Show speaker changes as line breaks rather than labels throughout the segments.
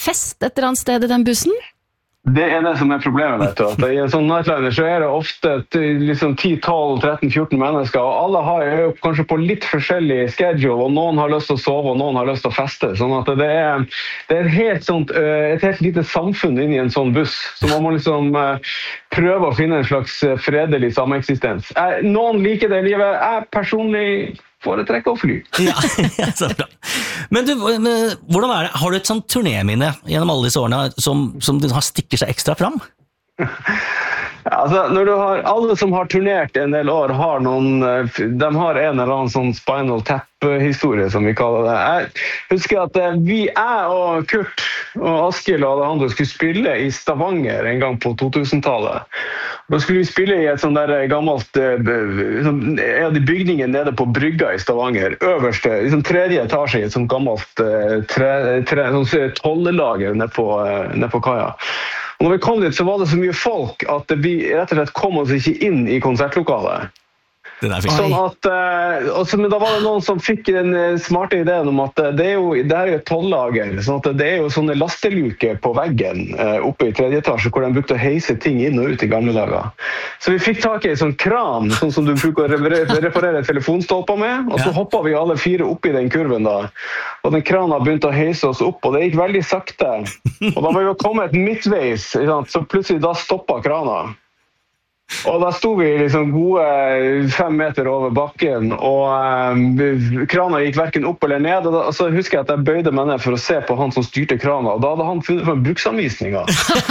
fest et eller annet sted I den bussen?
Det det som problemet, vet du. At I en sånn nightliner så det ofte liksom 10, 12, 13, 14 mennesker, og alle har jo kanskje på litt forskjellig schedule, og noen har lyst til å sove, og noen har lyst til å feste. Sånn at det et helt lite samfunn inni en sånn buss, så man må liksom prøve å finne en slags fredelig sameksistens. Noen liker det livet, jeg personlig foretrekker å fly.
Ja, så bra. Men du, hvordan det? Har du et sånt turnéminne gjennom alle disse årene som du har stikker seg ekstra fram?
Ja, altså, når du har, alle som har turnert en del år har de har en eller annen sånn Spinal Tap-historie som vi kaller det. Jeg husker at jeg og Kurt og Askild og Alejandro skulle spille I Stavanger en gang på 2000-tallet. Da skulle vi spille I et sånt der gammelt en av de bygningene nede på brygga I Stavanger, øverste, liksom 3. etasje I et sånt gammelt sånn tollelager nede på kaia. Og når vi kom dit så var det så mye folk at vi rett og slett kom oss ikke inn I konsertlokalet. Sånn at, men da var det noen som fikk den smarte ideen om at det jo et tollager, sånn at det jo sånne lasteluke på veggen oppe I 3. etasje, hvor de brukte å heise ting inn og ut I gamle dager. Så vi fikk tak I en sånn kran, sånn som du bruker å reparere telefonstolper med, og så hoppet vi alle 4 opp I den kurven da. Og den kranen begynte å heise oss opp, og det gikk veldig sakte. Og da var vi kommet midtveis, så plutselig da stoppet kranen. Og da stod vi liksom gode 5 meter over bakken, og krana gikk hverken opp eller ned, og så husker jeg at jeg bøyde meg ned for å se på han som styrte krana, og da hadde han funnet for en bruksanvisninger.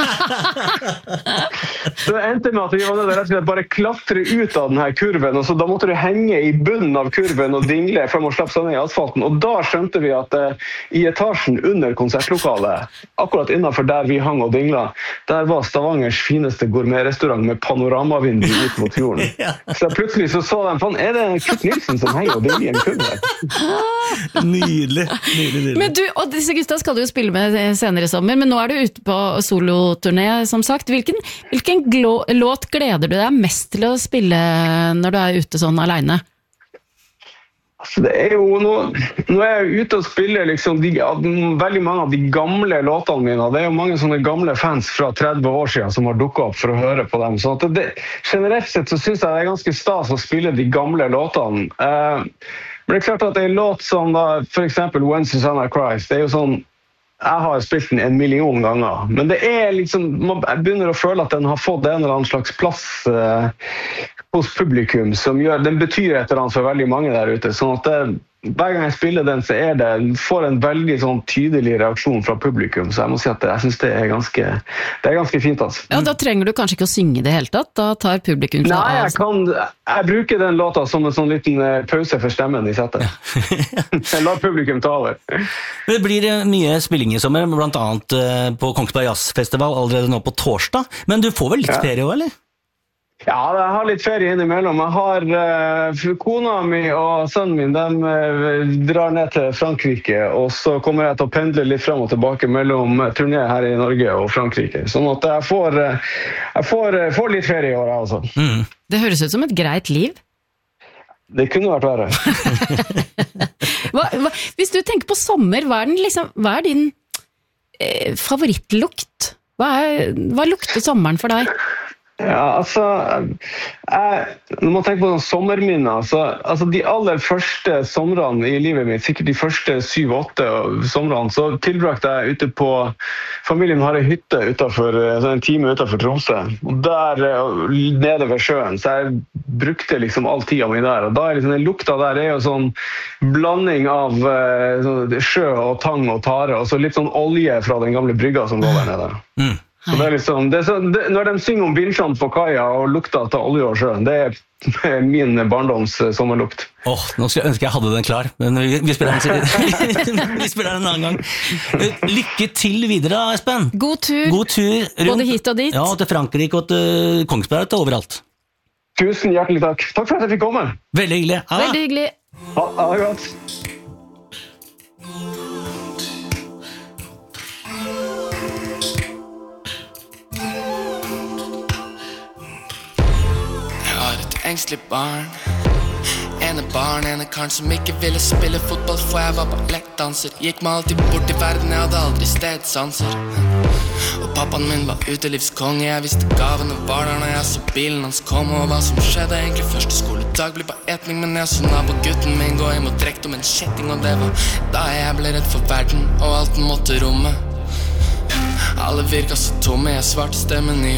Så det endte med at vi var nødt til rett og slett bare klatre ut av denne kurven, og så da måtte du henge I bunnen av kurven og dingle før man slapp seg ned I asfalten, og da skjønte vi at I etasjen under konsertlokalet, akkurat innenfor der vi hang og dingla, der var Stavangers fineste gourmetrestaurant med panoramavindu ut mot fjorden. Så plutselig så de, det Kurt Nilsen som henger og dingler I en kurve?
Nydelig.
Men du, og disse gutta skal du jo spille med senere I sommer, men nå du ute på soloturné, som sagt. Hvilken låt gleder du deg mest til å spille når du ute sånn alene?
Altså, det jo nå jeg ute og spiller liksom veldig mange av de gamle låtene mine. Det jo mange sånne gamle fans fra 30 år siden som har dukket opp for å høre på dem. Så generelt sett så synes jeg det ganske stas å spille de gamle låtene. Men det klart at det en låt som da, for eksempel When Susanna Cries, det jo sånn jeg har spilt den 1 million ganger, men det liksom, jeg begynner å føle at den har fått en eller annen slags plass hos publikum, som den betyr et eller annet for veldig mange der ute, sånn at hver gang jeg spiller den, så får en veldig sånn tydelig reaksjon fra publikum, så jeg må si at jeg synes det ganske fint. Altså.
Ja, da trenger du kanskje ikke å synge det helt tatt, da tar publikum seg av.
Nei, jeg bruker den låta som en sånn liten pause for stemmen I settet. Jeg lar publikum ta over.
Det blir mye spilling I sommer, blant annet på Kongsberg Jazzfestival allerede nå på torsdag, men du får vel litt ferie også, eller?
Ja, jeg har litt ferie innimellom. Jeg har kona mi og sønnen min, de drar ned til Frankrike, og så kommer jeg til å pendle litt frem og tilbake mellom turné her I Norge og Frankrike. Sånn at jeg får litt ferie I år, altså.
Det høres ut som et greit liv.
Det kunne vært verre.
Hvis du tenker på sommer, hva din favorittlukt? Hva lukter sommeren for deg?
Ja, altså, når man tenker på sånn sommerminner, altså de aller første somrene I livet mitt, sikkert de første 7-8 somrene, så tilbrakte jeg ute på, familien har en hytte en time utenfor Tromsø, og der nede ved sjøen, så jeg brukte liksom all tiden min der, og da liksom, den lukta der jo sånn blanding av sjø og tang og tare, og så litt sånn olje fra den gamle brygga som lå der nede. Så det liksom, når de synger om vinsjene på kaia og lukta til olje og sjøen, det min barndoms sommerlukt.
Nå skulle jeg ønske jeg hadde den klar, men vi spiller den en annen gang. Lykke til videre, Espen.
God tur rundt, både hit og dit.
Ja, til Frankrike og til Kongsberg og til overalt.
Tusen hjertelig takk. Takk for at jeg fikk komme.
Veldig hyggelig.
Veldig hyggelig.
Ha det godt.
Engstelig barn ene barn, ene karen som ikke ville spille fotball, for jeg var ballettdanser. Gikk meg alltid bort i verden, jeg hadde aldri stedsanser. Og pappaen min var utelivskonge, jeg visste gavene var der når jeg så bilen hans kom. Og hva som skjedde egentlig første skoledag ble bare etning, men jeg så nabogutten min gå hjem og drekt om en kjetting. Og det var da jeg ble redd for verden og alt den måtte romme. Alle virka så tomme, jeg svarte stemmen i